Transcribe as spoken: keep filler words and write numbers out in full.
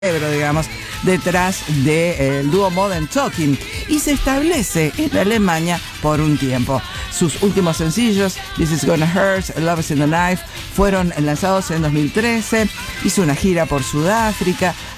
digamos, detrás del dúo Modern Talking, y se establece en Alemania por un tiempo. Sus últimos sencillos, This Is Gonna Hurt, Love Is in the Knife, fueron lanzados en dos mil trece. Hizo una gira por Sudáfrica,